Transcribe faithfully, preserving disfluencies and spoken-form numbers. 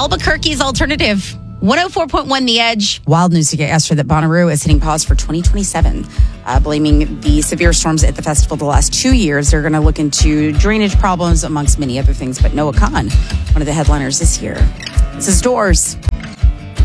Albuquerque's alternative. one oh four point one The Edge. Wild news to get yesterday that Bonnaroo is hitting pause for twenty twenty-seven, uh, blaming the severe storms at the festival the last two years. They're going to look into drainage problems, amongst many other things. But Noah Kahan, one of the headliners this year. This is Doors.